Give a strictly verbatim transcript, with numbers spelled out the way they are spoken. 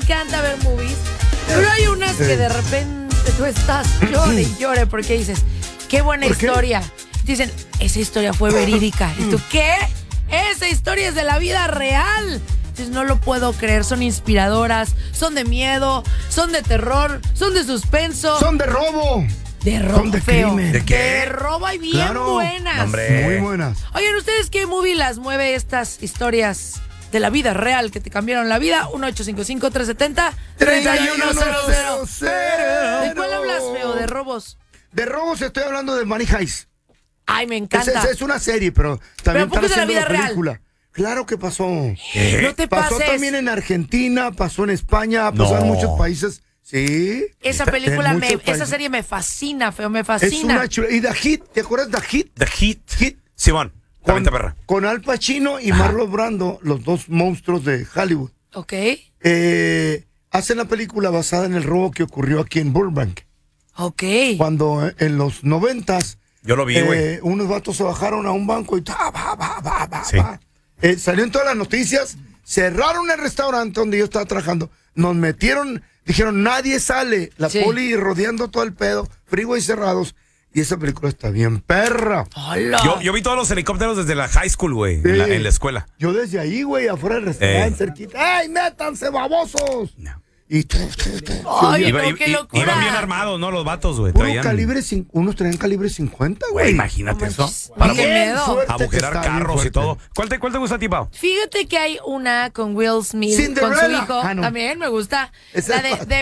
encanta ver movies, pero hay unas que de repente tú estás llore y llore porque dices, qué buena historia. Dicen, esa historia fue verídica. ¿Y tú qué? Esa historia es de la vida real. Entonces no lo puedo creer, son inspiradoras, son de miedo, son de terror, son de suspenso. Son de robo. De robo Son de feo. crimen. ¿De qué? De robo hay bien Claro. buenas. Hombre. Muy buenas. Oigan, ¿ustedes qué movie las mueve estas historias de la vida real que te cambiaron la vida? uno ocho cinco cinco, tres siete cero, tres uno cero cero. ¿De cuál hablas, feo? ¿De robos? De robos estoy hablando de Money Heist. Ay, me Es, encanta. es, es una serie, pero también Pero ¿a poco están es de la haciendo vida la película. Claro que pasó. No te Pasó pases. también en Argentina, pasó en España, pasó No. en muchos países. Sí. Esa En película, me, muchos esa países. serie me fascina, feo, me Es fascina. una chula. ¿Y The Hit? ¿Te acuerdas de The Hit? The Hit. Hit. Simón, la Con, venta perra. con Al Pacino y Marlon Brando, los dos monstruos de Hollywood. Ok, Eh, hacen la película basada en el robo que ocurrió aquí en Burbank. ok. Cuando eh, en los noventas, Yo lo vi, güey. eh, unos vatos se bajaron a un banco y ta, ba, ba, ba, ba, Sí. ba. Eh, salió en todas las noticias, cerraron el restaurante donde yo estaba trabajando, nos metieron, dijeron nadie sale, la Sí. poli rodeando todo el pedo, freeways cerrados, y esa película está bien perra. Hola. Yo, yo vi todos los helicópteros desde la high school, güey, en, la, Sí. en la escuela. Yo desde ahí, güey, afuera del restaurante, Eh. cerquita, ¡ey, métanse, babosos! No. Y tu, tu, tu, Ay, Iba- no, i- qué i- locura. iban bien armados, ¿no? Los vatos, güey. puro Traían- calibre, cin- unos traían calibre cincuenta, Güey, güey. imagínate No eso. manches. Para Qué Bien miedo. fuerte que agujerar está, bien carros y fuerte. todo. ¿Cuál te, cuál te gusta a ti, Pau? Fíjate que hay una con Will Smith, con su Cinderella. hijo. Ah, no. También me gusta. Esa La es de, de